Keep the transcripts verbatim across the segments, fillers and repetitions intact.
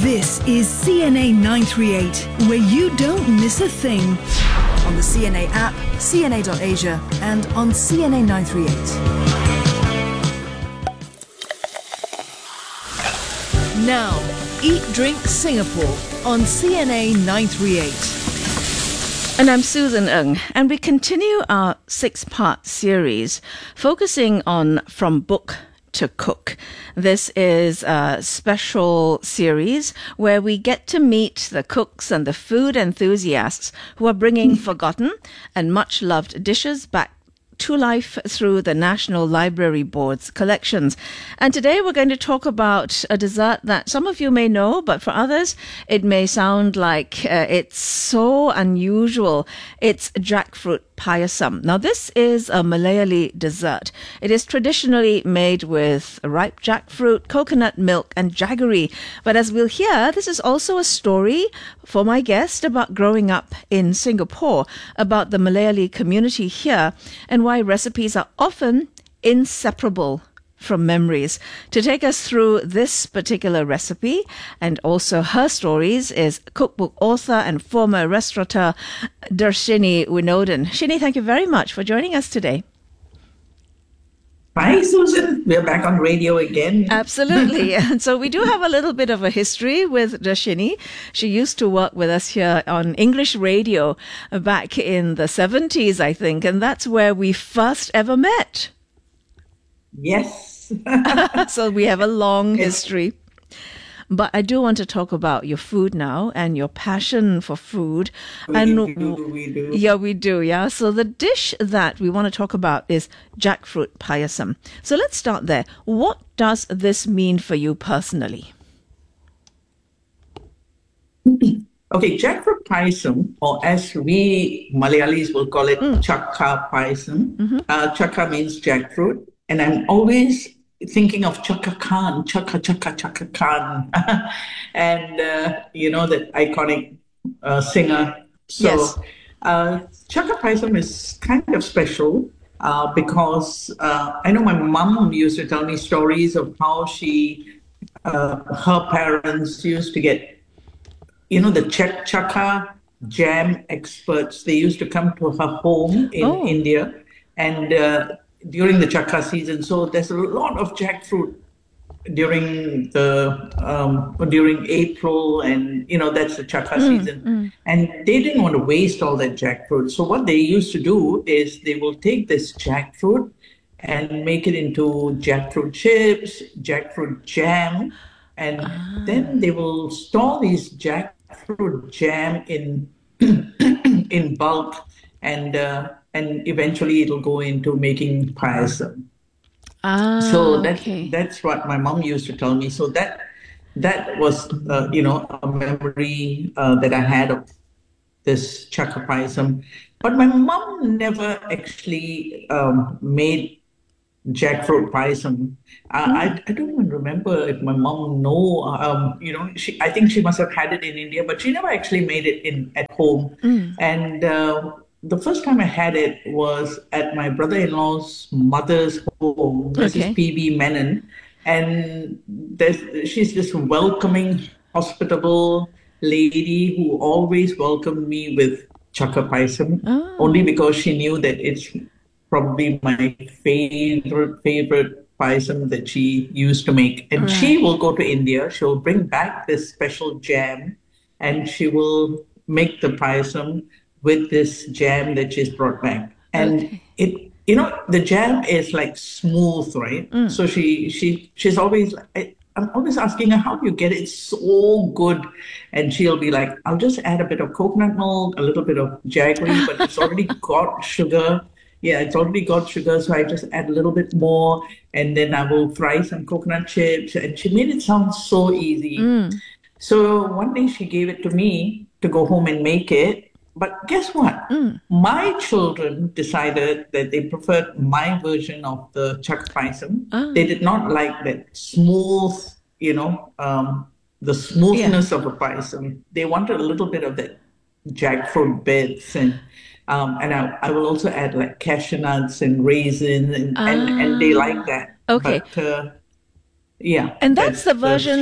This is C N A nine three eight, where you don't miss a thing. On the C N A app, C N A dot Asia, and on C N A nine three eight. Now, Eat Drink Singapore on C N A nine three eight. And I'm Susan Ng, and we continue our six-part series focusing on From Book to Cook. This is a special series where we get to meet the cooks and the food enthusiasts who are bringing forgotten and much-loved dishes back to life through the National Library Board's collections. And today we're going to talk about a dessert that some of you may know, but for others it may sound like uh, it's so unusual. It's jackfruit payasam. Now this is a Malayali dessert. It is traditionally made with ripe jackfruit, coconut milk and jaggery. But as we'll hear, this is also a story for my guest about growing up in Singapore, about the Malayali community here, and why recipes are often inseparable from memories. To take us through this particular recipe and also her stories is cookbook author and former restaurateur Darshini Winodan. Shini, thank you very much for joining us today. Hi, Susan. We're back on radio again. Absolutely. And so we do have a little bit of a history with Darshini. She used to work with us here on English radio back in the seventies, I think, and that's where we first ever met. Yes. So we have a long history. But I do want to talk about your food now and your passion for food. We and do, we do. Yeah, we do, yeah. So the dish that we want to talk about is jackfruit payasam. So let's start there. What does this mean for you personally? Okay, jackfruit payasam, or as we Malayalis will call it, mm. chakka payasam. Mm-hmm. Uh, chakka means jackfruit. And I'm always thinking of Chaka Khan, Chaka Chaka Chaka Khan, and uh, you know, that iconic uh, singer. So, yes. uh, Chaka Payasam is kind of special uh, because uh, I know my mom used to tell me stories of how she, uh, her parents used to get, you know, the Ch- Chaka jam experts. They used to come to her home in oh. India, and uh, during the chakka season. So there's a lot of jackfruit during the um, during April, and you know, that's the chakka mm, season. Mm. And they didn't want to waste all that jackfruit. So what they used to do is they will take this jackfruit and make it into jackfruit chips, jackfruit jam, and ah. then they will store these jackfruit jam in in bulk, and uh, and eventually it'll go into making payasam. Ah, so that, okay. that's what my mom used to tell me. So that that was, uh, you know, a memory uh, that I had of this chakka payasam. But my mom never actually um, made jackfruit payasam. Uh, mm. I, I don't even remember if my mom know, um, you know, she, I think she must have had it in India, but she never actually made it in at home. Mm. And uh, the first time I had it was at my brother-in-law's mother's home, Missus Okay. P B Menon. And there's, she's this welcoming, hospitable lady who always welcomed me with chakka payasam, oh. only because she knew that it's probably my favorite, favorite payasam that she used to make. And right. she will go to India, she'll bring back this special jam, and she will make the payasam with this jam that she's brought back. And okay. it, you know, the jam is like smooth, right? Mm. So she, she, she's always, I, I'm always asking her, how do you get it so good? And she'll be like, I'll just add a bit of coconut milk, a little bit of jaggery, but it's already got sugar. Yeah, it's already got sugar, so I just add a little bit more, and then I will fry some coconut chips. And she made it sound so easy. Mm. So one day she gave it to me to go home and make it. But guess what? Mm. My children decided that they preferred my version of the chakka payasam. Oh. They did not like that smooth, you know, um, the smoothness yeah. of a payasam. They wanted a little bit of that jackfruit bits, and um, and I, I will also add like cashew nuts and raisins, and, ah. and, and they like that. Okay. But, uh, yeah. And that's, that's the version. The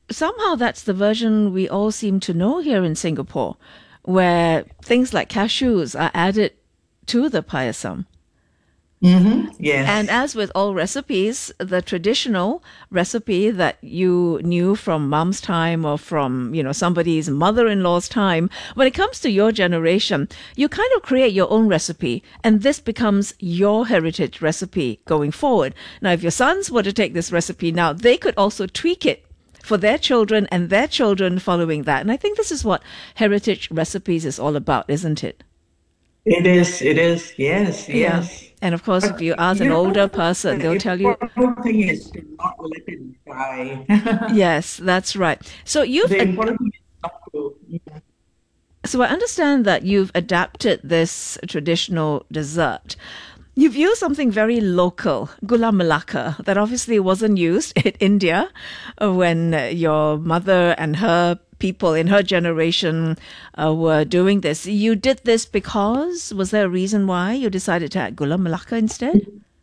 somehow that's the version we all seem to know here in Singapore, where things like cashews are added to the payasam. Mm-hmm. Yes. And as with all recipes, the traditional recipe that you knew from mom's time or from, you know, somebody's mother-in-law's time, when it comes to your generation, you kind of create your own recipe, and this becomes your heritage recipe going forward. Now, if your sons were to take this recipe now, they could also tweak it for their children and their children following that. And I think this is what heritage recipes is all about, isn't it? It is, it is, yes, yes. Yeah. And of course, But if you ask an you know, older person, they'll tell you. The important thing is to not let it die. Yes, that's right. So you've. The important thing is not to. So I understand that you've adapted this traditional dessert. You've used something very local, gula melaka, that obviously wasn't used in India when your mother and her people in her generation uh, were doing this. You did this because, was there a reason why you decided to add gula melaka instead?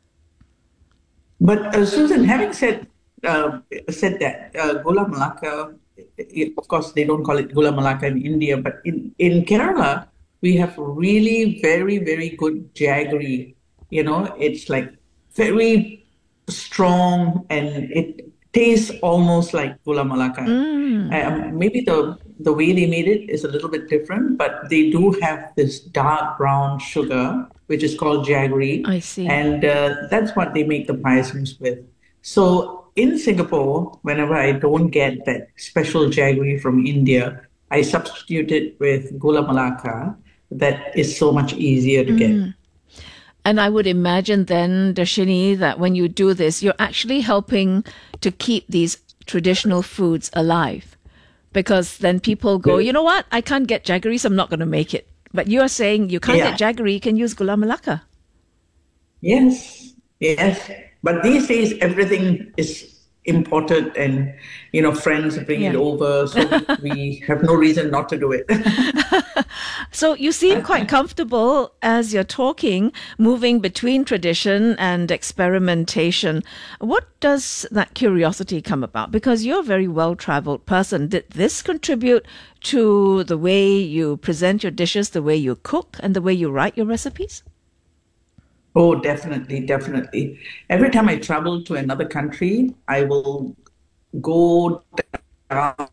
But uh, Susan, having said uh, said that, uh, gula melaka, it, of course, they don't call it gula melaka in India, but in, in Kerala, we have really very, very good jaggery. You know, it's like very strong and it tastes almost like gula melaka. Mm. Um, maybe the the way they made it is a little bit different, but they do have this dark brown sugar, which is called jaggery. I see. And uh, that's what they make the payasams with. So in Singapore, whenever I don't get that special jaggery from India, I substitute it with gula melaka. That is so much easier to mm. get. And I would imagine then, Darshini, that when you do this, you're actually helping to keep these traditional foods alive. Because then people go, you know what, I can't get jaggery, so I'm not going to make it. But you're saying you can't yeah. get jaggery, you can use gula melaka. Yes, yes. But these days, everything is imported and, you know, friends bring yeah. it over. So we have no reason not to do it. So you seem quite comfortable as you're talking, moving between tradition and experimentation. What does that curiosity come about? Because you're a very well-traveled person. Did this contribute to the way you present your dishes, the way you cook, and the way you write your recipes? Oh, definitely, definitely. Every time I travel to another country, I will go down.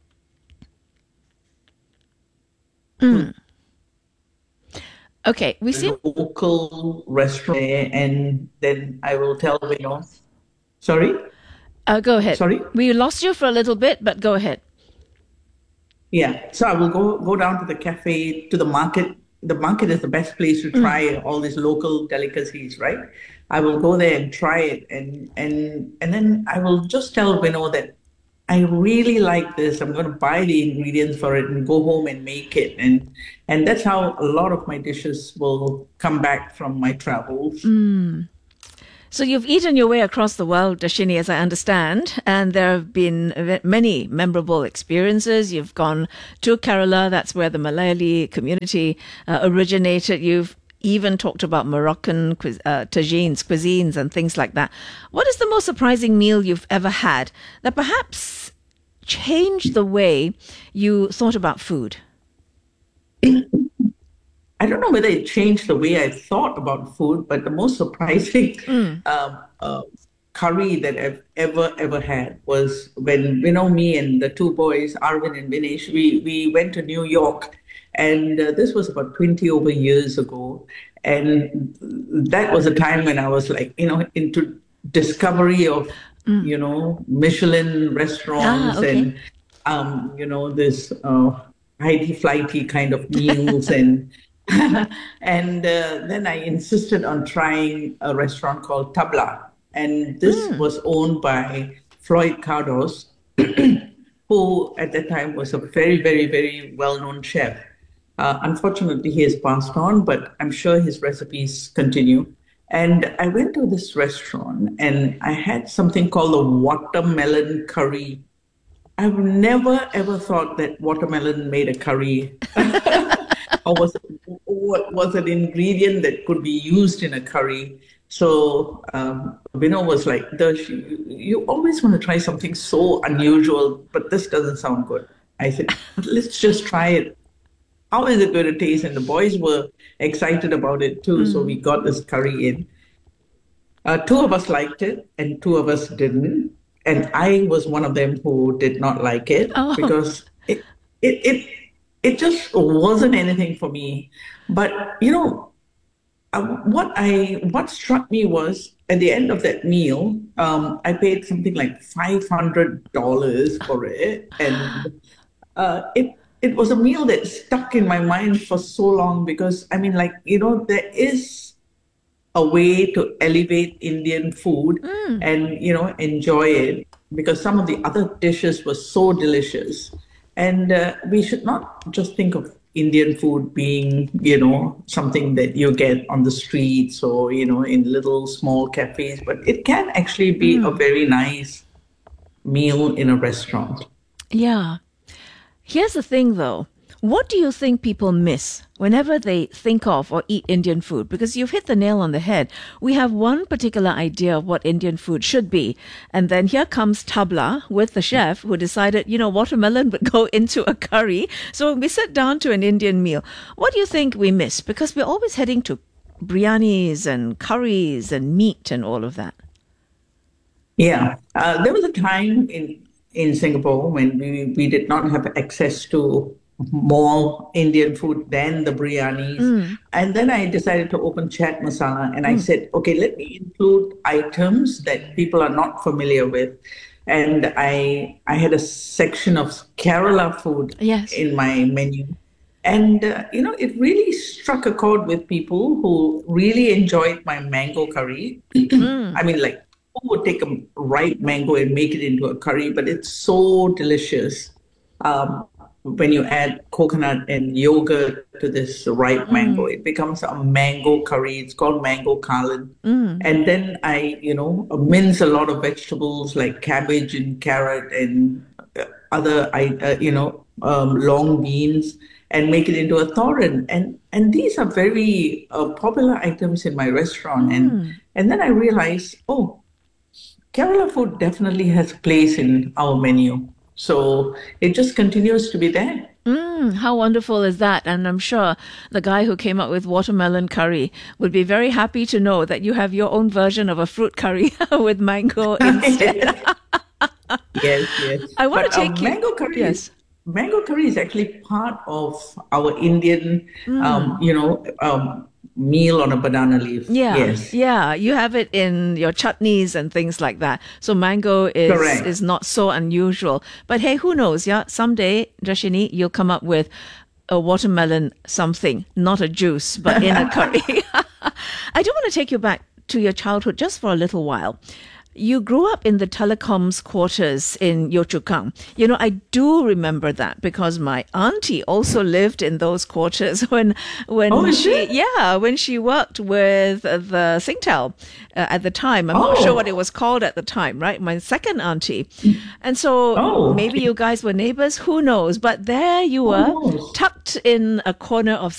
Mm. Okay, we see a local restaurant, and then I will tell you know. Sorry. Uh, go ahead. Sorry, we lost you for a little bit, but go ahead. Yeah, so I will go go down to the cafe, to the market. The market is the best place to try mm. all these local delicacies, right? I will go there and try it, and and and then I will just tell Vinod that I really like this. I'm going to buy the ingredients for it and go home and make it, and and that's how a lot of my dishes will come back from my travels. Mm. So you've eaten your way across the world, Darshini, as I understand, and there have been many memorable experiences. You've gone to Kerala, that's where the Malayali community uh, originated. You've even talked about Moroccan uh, tagines, cuisines, and things like that. What is the most surprising meal you've ever had that perhaps changed the way you thought about food? I don't know whether it changed the way I thought about food, but the most surprising mm. um, uh, curry that I've ever, ever had was when, you know, me and the two boys, Arvin and Vinesh, we, we went to New York. And uh, this was about twenty over years ago. And that was a time when I was like, you know, into discovery of, mm. you know, Michelin restaurants ah, okay. and, um, you know, this uh, highty-flighty kind of meals and... and uh, then I insisted on trying a restaurant called Tabla. And this mm. was owned by Floyd Cardos, who at that time was a very, very, very well-known chef. Uh, unfortunately, he has passed on, but I'm sure his recipes continue. And I went to this restaurant and I had something called a watermelon curry. I've never, ever thought that watermelon made a curry. Or was, or was an ingredient that could be used in a curry. So um, Bino was like, Darsh, you, you always want to try something so unusual, but this doesn't sound good. I said, let's just try it. How is it going to taste? And the boys were excited about it too. So we got this curry in. Uh, two of us liked it and two of us didn't. And I was one of them who did not like it Oh. because it, it, it, it just wasn't anything for me. But, you know, uh, what I what struck me was at the end of that meal, um, I paid something like five hundred dollars for it. And uh, it it was a meal that stuck in my mind for so long because, I mean, like, you know, there is a way to elevate Indian food and, you know, enjoy it because some of the other dishes were so delicious. And uh, we should not just think of Indian food being, you know, something that you get on the streets or, you know, in little small cafes, but it can actually be a very nice meal in a restaurant. Yeah. Here's the thing, though. What do you think people miss whenever they think of or eat Indian food? Because you've hit the nail on the head. We have one particular idea of what Indian food should be. And then here comes Tabla with the chef who decided, you know, watermelon would go into a curry. So when we sit down to an Indian meal, what do you think we miss? Because we're always heading to biryanis and curries and meat and all of that. Yeah. Uh, there was a time in, in Singapore when we, we did not have access to more Indian food than the biryanis. And then I decided to open Chat Masala and I said, okay, let me include items that people are not familiar with. And I I had a section of Kerala food Yes. in my menu. And, uh, you know, it really struck a chord with people who really enjoyed my mango curry. I mean, like, who would take a ripe mango and make it into a curry, but it's so delicious. Um, when you add coconut and yogurt to this ripe mango, it becomes a mango curry. It's called mango kalan. And then I, you know, mince a lot of vegetables like cabbage and carrot and uh, other, I, uh, you know, um, long beans and make it into a thoran. And and these are very uh, popular items in my restaurant. And and then I realized, oh, Kerala food definitely has a place in our menu. So it just continues to be there. Mm, how wonderful is that? And I'm sure the guy who came up with watermelon curry would be very happy to know that you have your own version of a fruit curry with mango instead. Yes, yes. I want But, to take um, you. mango curry. Yes. Is, mango curry is actually part of our Indian, um, you know, um, meal on a banana leaf. Yeah, Yes. yeah, you have it in your chutneys and things like that. So mango is Correct. is not so unusual. But hey, who knows? Yeah, someday, Drashini, you'll come up with a watermelon something, not a juice, but in a curry. I do want to take you back to your childhood just for a little while. You grew up in the telecoms quarters in Yio Chu Kang. You know, I do remember that because my auntie also lived in those quarters when, when Oh, is she, it? yeah, when she worked with the Singtel uh, at the time. I'm not Oh. sure what it was called at the time, right? My second auntie. And so Oh. maybe you guys were neighbors, who knows? But there you were, knows? tucked in a corner of